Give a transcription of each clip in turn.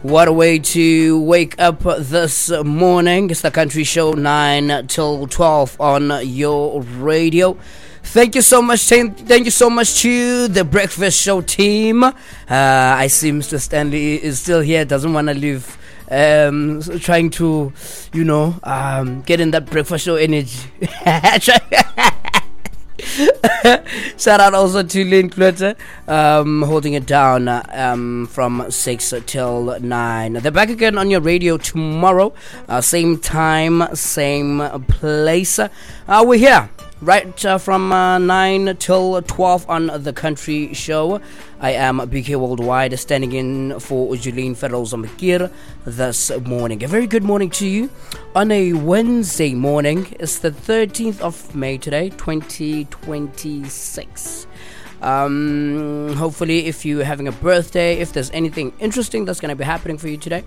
What a way to wake up this morning. It's the Country Show 9 till 12 on your radio. Thank you so much. Thank you so much to the Breakfast Show team. I see Mr. Stanley is still here, doesn't want to leave. Trying to, get in that Breakfast Show energy. Shout out also to Lynn Clutter, holding it down from 6 till 9. They're back again on your radio tomorrow, same time, same place. We're here right from 9 till 12 on the Country Show. I am BK Worldwide, standing in for Julene Federal Zamakir this morning. A very good morning to you on a Wednesday morning. It's the 13th of May today, 2026. Hopefully, if you're having a birthday, if there's anything interesting that's going to be happening for you today,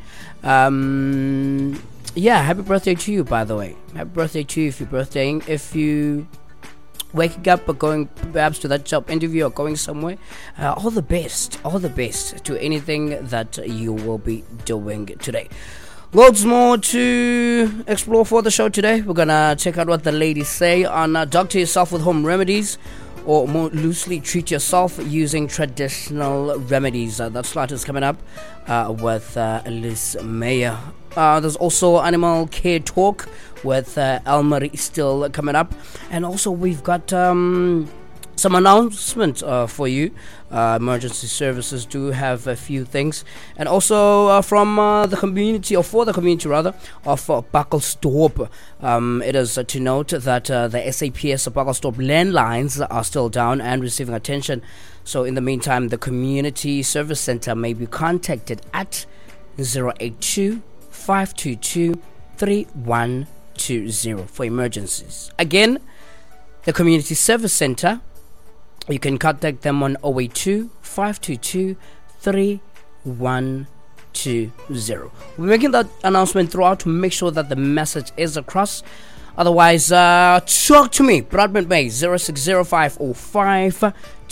happy birthday to you, by the way. Happy birthday to you if you're birthdaying. If you waking up or going perhaps to that job interview or going somewhere, all the best to anything that you will be doing today. Loads more to explore for the show today. We're gonna check out what the ladies say on doctor yourself with home remedies, or more loosely treat yourself using traditional remedies. That slot is coming up with Liz Mayer. There's also animal care talk with Elmarie still coming up, and also we've got some announcement for you. Emergency services do have a few things, and also from the community, or for the community rather, of Buckelsdorp. It is to note that the SAPS Buckelsdorp landlines are still down and receiving attention. So in the meantime, the community service center may be contacted at 082 522 3120 for emergencies. Again, the community service center, you can contact them on 082 522 3120. We're making that announcement throughout to make sure that the message is across. Otherwise, talk to me, Broadband Bay, 060505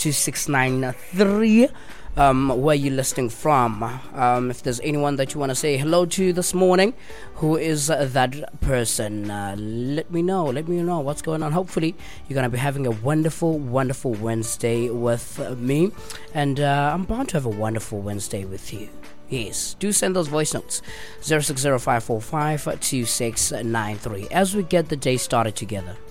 2693. Where you listening from? If there's anyone that you want to say hello to this morning, who is that person? Let me know what's going on. Hopefully you're gonna be having a wonderful Wednesday with me, and I'm bound to have a wonderful Wednesday with you. Yes, do send those voice notes, 060545 2693, as we get the day started together.